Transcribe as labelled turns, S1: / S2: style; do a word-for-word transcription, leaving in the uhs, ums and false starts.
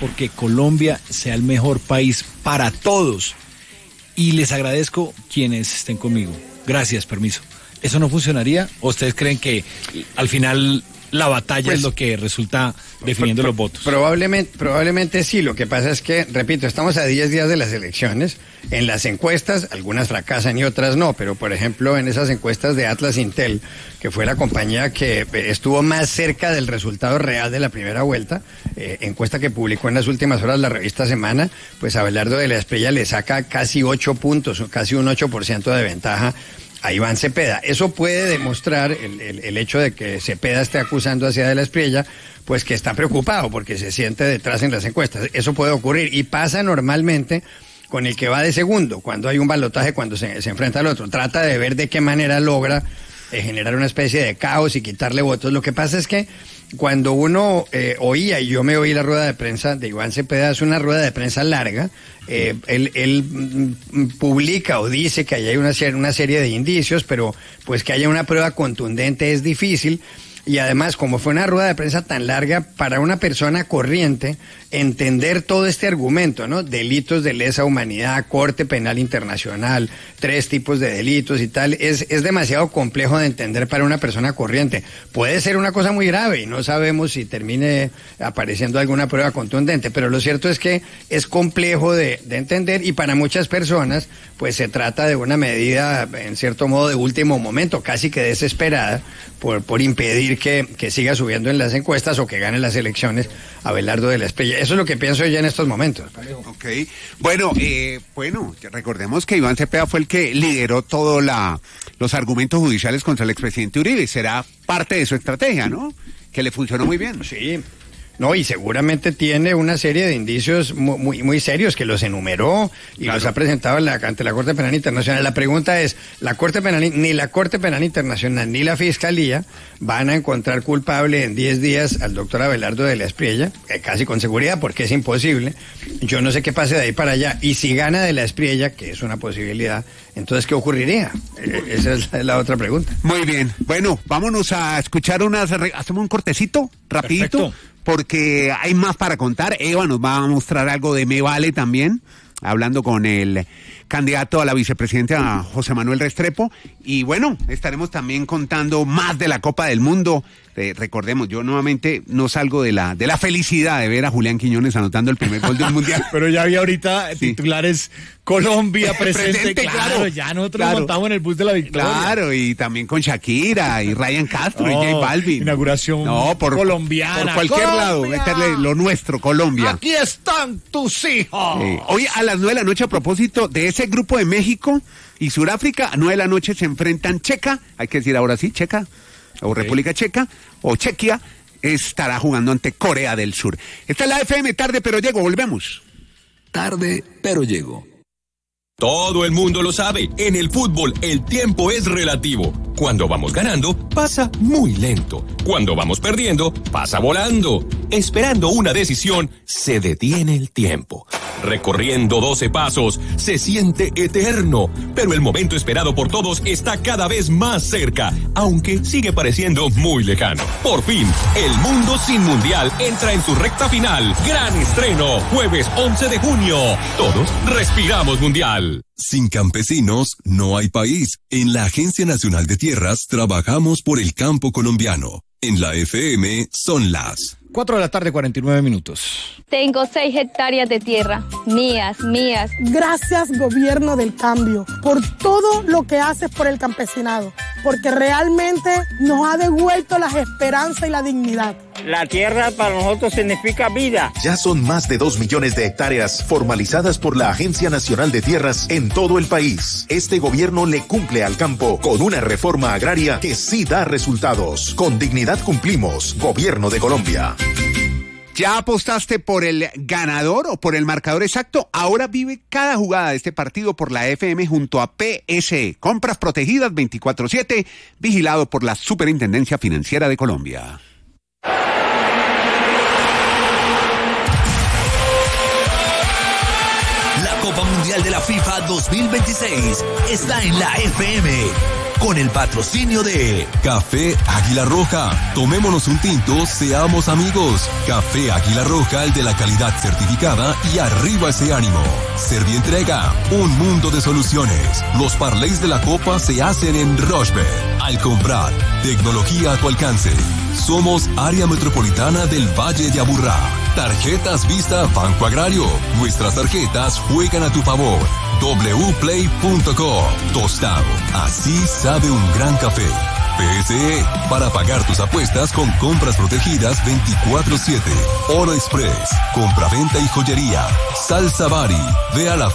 S1: porque Colombia sea el mejor país para todos. Y les agradezco quienes estén conmigo. Gracias, permiso. ¿Eso no funcionaría? ¿O ustedes creen que al final la batalla pues, es lo que resulta definiendo
S2: pro,
S1: los votos?
S2: Probablemente, probablemente sí. Lo que pasa es que, repito, estamos a diez días de las elecciones. En las encuestas, algunas fracasan y otras no, pero por ejemplo en esas encuestas de Atlas Intel, que fue la compañía que estuvo más cerca del resultado real de la primera vuelta, eh, encuesta que publicó en las últimas horas la revista Semana, pues Abelardo de la Espriella le saca casi ocho puntos, casi un ocho por ciento de ventaja a Iván Cepeda. Eso puede demostrar el, el, el hecho de que Cepeda esté acusando hacia de la Espriella, pues que está preocupado porque se siente detrás en las encuestas. Eso puede ocurrir y pasa normalmente con el que va de segundo, cuando hay un balotaje, cuando se, se enfrenta al otro. Trata de ver de qué manera logra eh, generar una especie de caos y quitarle votos. Lo que pasa es que cuando uno eh, oía, y yo me oí la rueda de prensa de Iván Cepeda, es una rueda de prensa larga, eh, él, él mm, publica o dice que hay una, una serie de indicios, pero pues que haya una prueba contundente es difícil. Y además, como fue una rueda de prensa tan larga, para una persona corriente, entender todo este argumento, ¿no? Delitos de lesa humanidad, Corte Penal Internacional, tres tipos de delitos y tal, es, es demasiado complejo de entender para una persona corriente. Puede ser una cosa muy grave y no sabemos si termine apareciendo alguna prueba contundente, pero lo cierto es que es complejo de, de entender y para muchas personas, pues se trata de una medida, en cierto modo, de último momento, casi que desesperada, por, por impedir que, que siga subiendo en las encuestas o que gane las elecciones Abelardo de la Espriella. Eso es lo que pienso yo en estos momentos.
S3: Ok, bueno, eh, bueno, recordemos que Iván Cepeda fue el que lideró todos los argumentos judiciales contra el expresidente Uribe. Será parte de su estrategia, ¿no? Que le funcionó muy bien.
S2: Sí. No, y seguramente tiene una serie de indicios muy, muy, muy serios que los enumeró y claro, los ha presentado la, ante la Corte Penal Internacional. La pregunta es, la Corte Penal, ni la Corte Penal Internacional ni la Fiscalía van a encontrar culpable en diez días al doctor Abelardo de la Espriella, eh, casi con seguridad, porque es imposible. Yo no sé qué pase de ahí para allá. Y si gana de la Espriella, que es una posibilidad, entonces, ¿qué ocurriría? Eh, esa es la, la otra pregunta.
S3: Muy bien. Bueno, vámonos a escuchar unas... Hacemos un cortecito, rapidito. Perfecto. Porque hay más para contar. Eva nos va a mostrar algo de Me Vale también, hablando con el candidato a la vicepresidenta José Manuel Restrepo. Y bueno, estaremos también contando más de la Copa del Mundo. Eh, recordemos, yo nuevamente no salgo de la de la felicidad de ver a Julián Quiñones anotando el primer gol del Mundial.
S1: Pero ya había ahorita sí. titulares Colombia presente,
S3: presente
S1: claro,
S3: claro,
S1: ya nosotros
S3: claro.
S1: nos montamos en el bus de la victoria.
S3: Claro, y también con Shakira y Ryan Castro no, y J Balvin.
S1: Inauguración
S3: no, por,
S1: colombiana.
S3: Por cualquier
S1: Colombia.
S3: lado, meterle lo nuestro, Colombia.
S1: Aquí están tus hijos.
S3: Eh, hoy a las nueve de la noche, a propósito de ese grupo de México y Sudáfrica, a nueve de la noche se enfrentan Checa, hay que decir ahora sí, Checa, o okay. República Checa, o Chequia, estará jugando ante Corea del Sur. Esta es la F M, tarde pero llego, volvemos.
S4: Tarde pero llego.
S5: Todo el mundo lo sabe, en el fútbol el tiempo es relativo. Cuando vamos ganando, pasa muy lento. Cuando vamos perdiendo, pasa volando. Esperando una decisión, se detiene el tiempo. Recorriendo doce pasos, se siente eterno. Pero el momento esperado por todos está cada vez más cerca, aunque sigue pareciendo muy lejano. Por fin, el mundo sin mundial entra en su recta final. Gran estreno, jueves once de junio. Todos respiramos mundial.
S4: Sin campesinos no hay país. En la Agencia Nacional de Tierras trabajamos por el campo colombiano. En la F M son las
S1: cuatro de la tarde, cuarenta y nueve minutos.
S6: Tengo seis hectáreas de tierra, mías, mías.
S7: Gracias, gobierno del cambio, por todo lo que haces por el campesinado, porque realmente nos ha devuelto las esperanzas y la dignidad.
S8: La tierra para nosotros significa vida.
S9: Ya son más de dos millones de hectáreas formalizadas por la Agencia Nacional de Tierras en todo el país. Este gobierno le cumple al campo con una reforma agraria que sí da resultados. Con dignidad cumplimos. Gobierno de Colombia.
S3: ¿Ya apostaste por el ganador o por el marcador exacto? Ahora vive cada jugada de este partido por la F M junto a P S E. Compras protegidas veinticuatro siete, vigilado por la Superintendencia Financiera de Colombia.
S4: La Copa Mundial de la FIFA dos mil veintiséis está en la F M. con el patrocinio de Café Águila Roja. Tomémonos un tinto, seamos amigos. Café Águila Roja, el de la calidad certificada, y arriba ese ánimo. Servientrega, un mundo de soluciones. Los parlays de la Copa se hacen en Rochebet. Al comprar, tecnología a tu alcance. Somos área metropolitana del Valle de Aburrá. Tarjetas Vista Banco Agrario. Nuestras tarjetas juegan a tu favor. w play punto com. Tostado. Así sabe un gran café. P S E, para pagar tus apuestas con compras protegidas veinticuatro siete. Oro Express, compra-venta y joyería. Salsa Bari, ve a la